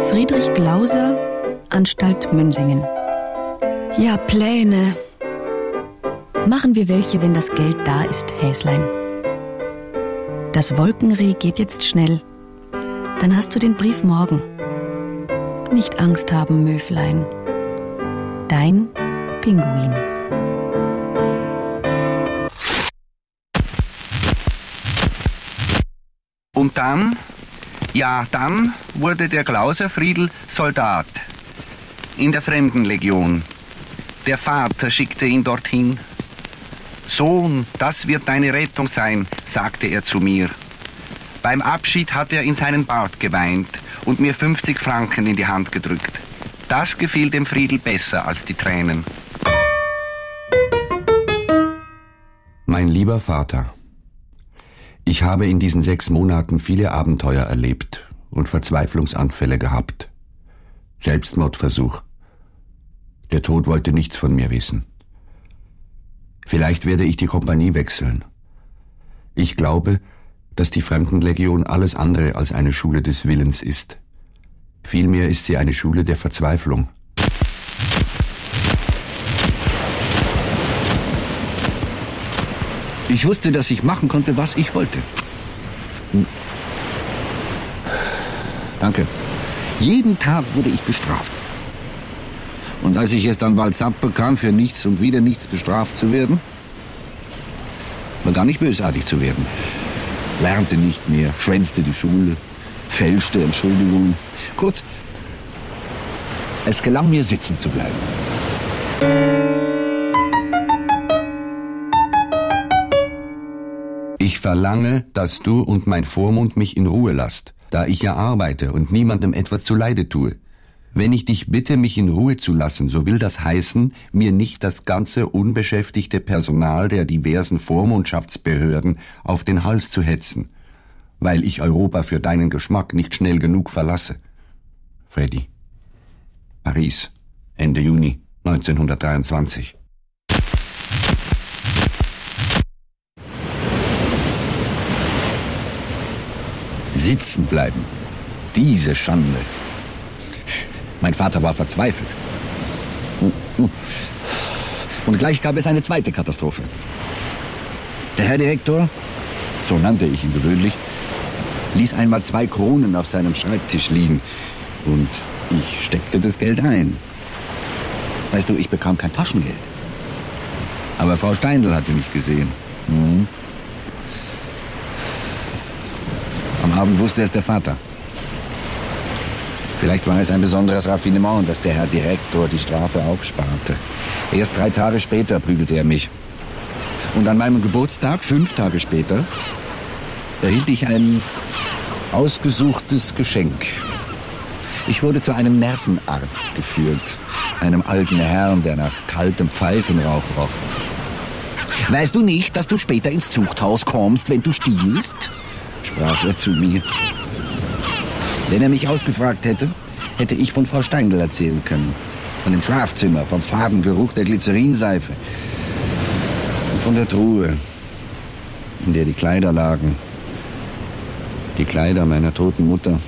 Friedrich Glauser, Anstalt Münsingen. Ja, Pläne. Machen wir welche, wenn das Geld da ist, Häslein. Das Wolkenreh geht jetzt schnell. Dann hast du den Brief morgen. Nicht Angst haben, Möflein. Dein Pinguin. Und dann, dann wurde der Glauser Friedl Soldat in der Fremdenlegion. Der Vater schickte ihn dorthin. Sohn, das wird deine Rettung sein, sagte er zu mir. Beim Abschied hat er in seinen Bart geweint und mir 50 Franken in die Hand gedrückt. Das gefiel dem Friedl besser als die Tränen. Mein lieber Vater, ich habe in diesen 6 Monaten viele Abenteuer erlebt und Verzweiflungsanfälle gehabt. Selbstmordversuch. Der Tod wollte nichts von mir wissen. Vielleicht werde ich die Kompanie wechseln. Ich glaube, dass die Fremdenlegion alles andere als eine Schule des Willens ist. Vielmehr ist sie eine Schule der Verzweiflung. Ich wusste, dass ich machen konnte, was ich wollte. Danke. Jeden Tag wurde ich bestraft. Und als ich es dann bald satt bekam, für nichts und wieder nichts bestraft zu werden, begann ich bösartig zu werden. Lernte nicht mehr, schwänzte die Schule, fälschte Entschuldigungen. Kurz, es gelang mir, sitzen zu bleiben. Ich verlange, dass du und mein Vormund mich in Ruhe lasst, da ich ja arbeite und niemandem etwas zuleide tue. Wenn ich dich bitte, mich in Ruhe zu lassen, so will das heißen, mir nicht das ganze unbeschäftigte Personal der diversen Vormundschaftsbehörden auf den Hals zu hetzen, weil ich Europa für deinen Geschmack nicht schnell genug verlasse. Freddy. Paris, Ende Juni 1923. Sitzen bleiben. Diese Schande. Mein Vater war verzweifelt. Und gleich gab es eine zweite Katastrophe. Der Herr Direktor, so nannte ich ihn gewöhnlich, ließ einmal 2 Kronen auf seinem Schreibtisch liegen. Und ich steckte das Geld ein. Weißt du, ich bekam kein Taschengeld. Aber Frau Steindl hatte mich gesehen. Am Abend wusste es der Vater. Vielleicht war es ein besonderes Raffinement, dass der Herr Direktor die Strafe aufsparte. Erst 3 Tage später prügelte er mich. Und an meinem Geburtstag, 5 Tage später, erhielt ich ein ausgesuchtes Geschenk. Ich wurde zu einem Nervenarzt geführt, einem alten Herrn, der nach kaltem Pfeifenrauch roch. Weißt du nicht, dass du später ins Zuchthaus kommst, wenn du stiehlst? Sprach er zu mir. Wenn er mich ausgefragt hätte, hätte ich von Frau Steindl erzählen können. Von dem Schlafzimmer, vom faden Geruch der Glycerinseife. Und von der Truhe, in der die Kleider lagen. Die Kleider meiner toten Mutter.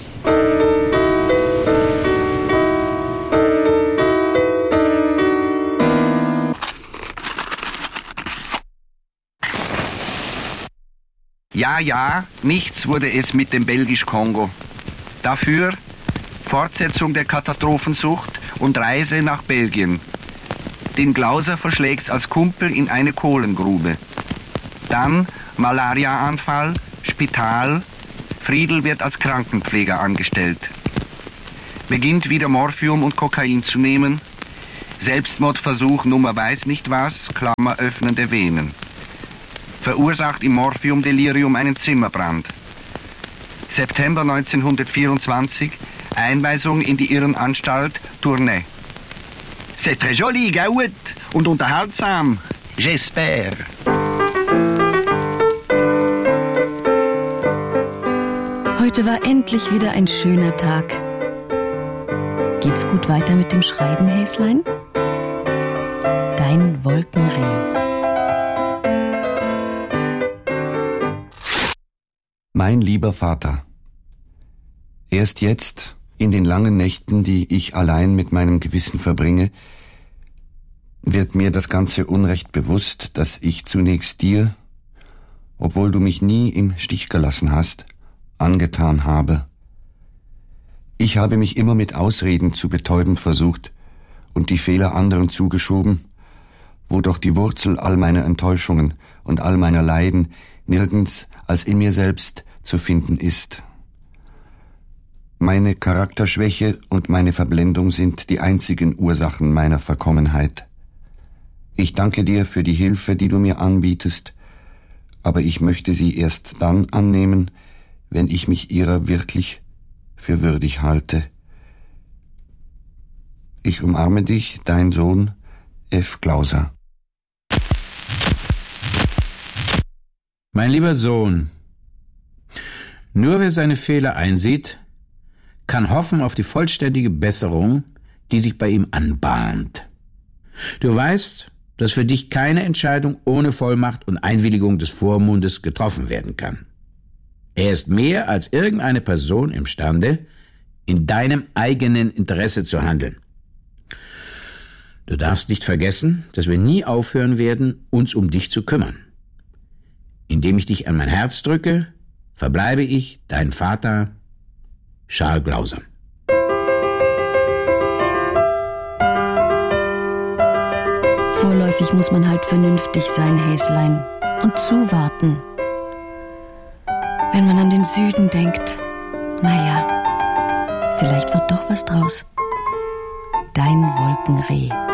Ja, nichts wurde es mit dem Belgisch-Kongo. Dafür Fortsetzung der Katastrophensucht und Reise nach Belgien. Den Glauser verschlägt's als Kumpel in eine Kohlengrube. Dann Malariaanfall, Spital, Friedl wird als Krankenpfleger angestellt. Beginnt wieder Morphium und Kokain zu nehmen. Selbstmordversuch Nummer weiß nicht was, Klammer öffnende Venen. Verursacht im Morphiumdelirium einen Zimmerbrand. September 1924, Einweisung in die Irrenanstalt Tournai. C'est très joli, gut und unterhaltsam, j'espère. Heute war endlich wieder ein schöner Tag. Geht's gut weiter mit dem Schreiben, Häslein? Dein Wolkenreh. Mein lieber Vater, erst jetzt, In den langen Nächten, die ich allein mit meinem Gewissen verbringe, wird mir das ganze Unrecht bewusst, das ich zunächst dir, obwohl du mich nie im Stich gelassen hast, angetan habe. Ich habe mich immer mit Ausreden zu betäuben versucht und die Fehler anderen zugeschoben, wo doch die Wurzel all meiner Enttäuschungen und all meiner Leiden nirgends als in mir selbst zu finden ist. Meine Charakterschwäche und meine Verblendung sind die einzigen Ursachen meiner Verkommenheit. Ich danke dir für die Hilfe, die du mir anbietest, aber ich möchte sie erst dann annehmen, wenn ich mich ihrer wirklich für würdig halte. Ich umarme dich, dein Sohn F. Glauser. Mein lieber Sohn, nur wer seine Fehler einsieht, kann hoffen auf die vollständige Besserung, die sich bei ihm anbahnt. Du weißt, dass für dich keine Entscheidung ohne Vollmacht und Einwilligung des Vormundes getroffen werden kann. Er ist mehr als irgendeine Person imstande, in deinem eigenen Interesse zu handeln. Du darfst nicht vergessen, dass wir nie aufhören werden, uns um dich zu kümmern. Indem ich dich an mein Herz drücke, verbleibe ich dein Vater, Charles Glauser. Vorläufig muss man halt vernünftig sein, Häslein, und zuwarten. Wenn man an den Süden denkt, naja, vielleicht wird doch was draus. Dein Wolkenreh.